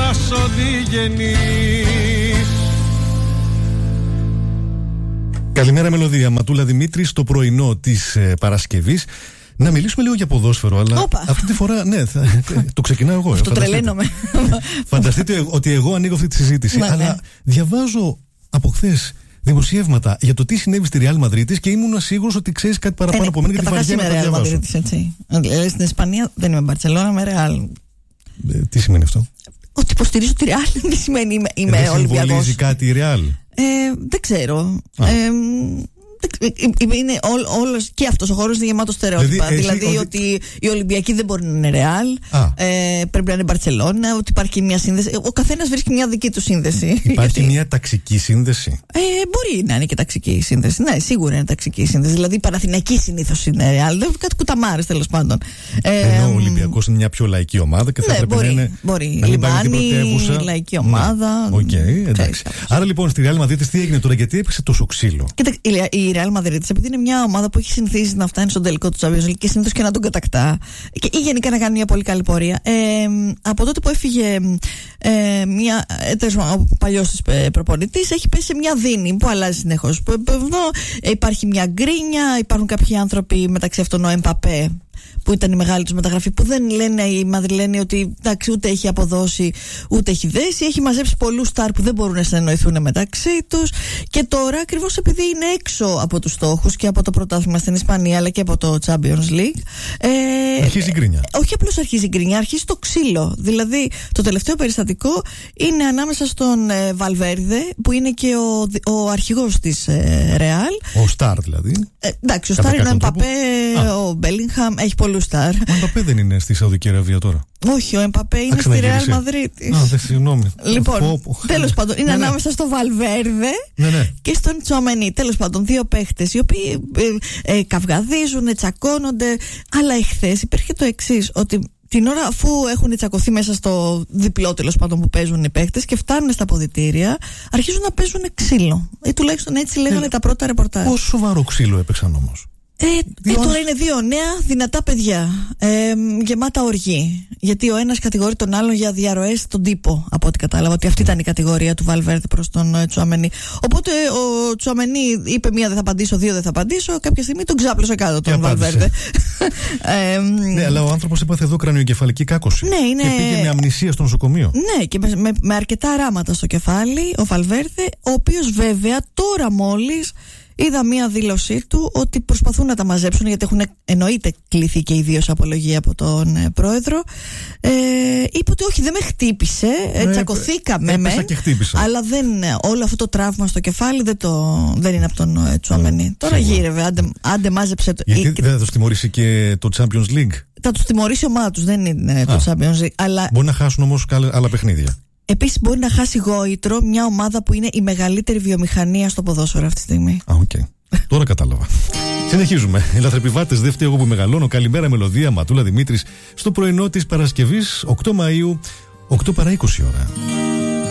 μας οδηγενείς. Καλημέρα Μελωδία, Ματούλα Δημήτρη, στο πρωινό της Παρασκευής. Να μιλήσουμε λίγο για ποδόσφαιρο, αλλά αυτή τη φορά, ναι, το ξεκινάω εγώ. Το τρελαίνομαι. Φανταστείτε ότι εγώ ανοίγω αυτή τη συζήτηση, αλλά διαβάζω από χθες δημοσιεύματα για το τι συνέβη στη Ρεάλ Μαδρίτης και ήμουν σίγουρος ότι ξέρεις κάτι παραπάνω από μένα γιατί βαριέμαι να τα διαβάσω. Στην Ισπανία δεν είμαι Μπαρτσελόνα, είμαι Ρεάλ. Τι σημαίνει αυτό? Ότι υποστηρίζω τη Ρεάλ δεν σημαίνει είμαι Ολυμπιακός. Συμβολίζει κάτι η Ρεάλ? Δεν ξέρω. Είναι όλος και αυτός ο χώρος είναι γεμάτο στερεότυπα. Δηλαδή ότι οι Ολυμπιακοί δεν μπορεί να είναι Ρεάλ, πρέπει να είναι Μπαρτσελόνα, ότι υπάρχει μια σύνδεση. Ο καθένας βρίσκει μια δική του σύνδεση. Υπάρχει μια ταξική σύνδεση? Μπορεί να είναι και ταξική σύνδεση. Ναι, σίγουρα είναι ταξική σύνδεση. Δηλαδή η Παναθηναϊκή συνήθως είναι Ρεάλ. Δεν κάτι κουταμάρες τέλος πάντων. Ενώ ο Ολυμπιακός είναι μια πιο λαϊκή ομάδα και θα έπρεπε να είναι. Μπορεί. Λιμάνι, λαϊκή ομάδα. Εντάξει. Άρα λοιπόν στη Ρεάλ Μαδρίτης τι έγινε τώρα, γιατί έπαιξε τόσο ξύλο? Η Real Madrid, επειδή είναι μια ομάδα που έχει συνηθίσει να φτάνει στον τελικό του Champions League και συνήθως και να τον κατακτά ή γενικά να κάνει μια πολύ καλή πορεία, από τότε που έφυγε ο παλιός της προπονητής, έχει πέσει σε μια δίνη που αλλάζει συνεχώς. Υπάρχει μια γκρίνια, υπάρχουν κάποιοι άνθρωποι, μεταξύ αυτών ο Εμπαπέ, που ήταν η μεγάλη τους μεταγραφή, που δεν λένε οι Μαδριλένοι ότι εντάξει, ούτε έχει αποδώσει ούτε έχει δέσει. Έχει μαζέψει πολλούς στάρ που δεν μπορούν να συνεννοηθούν μεταξύ τους. Και τώρα, ακριβώς επειδή είναι έξω από τους στόχους και από το πρωτάθλημα στην Ισπανία αλλά και από το Champions League, αρχίζει η γκρίνια. Όχι απλώς αρχίζει η γκρίνια, αρχίζει το ξύλο. Δηλαδή, το τελευταίο περιστατικό είναι ανάμεσα στον Βαλβέρδε, που είναι και ο αρχηγός της Ρεάλ. Ο Στάρ δηλαδή. Εντάξει, ο Στάρ είναι ο Εμπαπέ, ο Μπέλιγχαμ, έχει πολλούς Στάρ. Ο Εμπαπέ δεν είναι στη Σαουδική Αραβία τώρα? Όχι, ο Εμπαπέ είναι στη Ρεάλ Μαδρίτης. Συγγνώμη. Λοιπόν, τέλος πάντων, είναι ανάμεσα στο Βαλβέρδε και στον Τσουαμενί. Τέλος πάντων, δύο παίχτες οι οποίοι καυγαδίζουν, τσακώνονται. Αλλά εχθές υπήρχε το εξής, ότι την ώρα αφού έχουν τσακωθεί μέσα στο διπλό τέλος πάντων που παίζουν οι παίχτες και φτάνουν στα αποδυτήρια, αρχίζουν να παίζουν ξύλο. Ή τουλάχιστον έτσι λέγανε τα πρώτα ρεπορτάζ. Πόσο σοβαρό ξύλο έπαιξαν όμως? Τώρα είναι δύο νέα δυνατά παιδιά, γεμάτα οργή. Γιατί ο ένας κατηγορεί τον άλλον για διαρροές στον τύπο, από ό,τι κατάλαβα, ότι αυτή ήταν η κατηγορία του Βαλβέρδε προς τον Τσουαμενί. Οπότε ο Τσουαμενί είπε μία δεν θα απαντήσω, δύο δεν θα απαντήσω. Κάποια στιγμή τον ξάπλωσε κάτω τον Βαλβέρδε. Ναι, αλλά ο άνθρωπος έπαθε εδώ κρανιοκεφαλική κάκωση. Ναι, είναι... Και πήγε με αμνησία στο νοσοκομείο. Ναι, και με αρκετά ράματα στο κεφάλι ο Βαλβέρδε, ο οποίος βέβαια τώρα μόλις είδα μία δήλωσή του ότι προσπαθούν να τα μαζέψουν, γιατί έχουν εννοείται κληθεί και ιδίως απολογία από τον πρόεδρο. Είπε ότι όχι, δεν με χτύπησε, τσακωθήκαμε αλλά όλο αυτό το τραύμα στο κεφάλι δεν είναι από τον Τσουαμενί. Τώρα γύρευε, άντε μάζεψε το. Γιατί δεν θα τους τιμωρήσει και το Champions League? Θα τους τιμωρήσει η ομάδα τους, δεν είναι το Champions League, αλλά... Μπορεί να χάσουν όμως άλλα παιχνίδια. Επίσης μπορεί να χάσει γόητρο μια ομάδα που είναι η μεγαλύτερη βιομηχανία στο ποδόσφαιρο αυτή τη στιγμή. Τώρα κατάλαβα. Συνεχίζουμε. Οι λαθρεπιβάτες, δεν φταίω εγώ που μεγαλώνω. Καλημέρα Μελωδία, Ματούλα Δημήτρης, στο πρωινό της Παρασκευής 8 Μαΐου, 8 παρά 20 ώρα.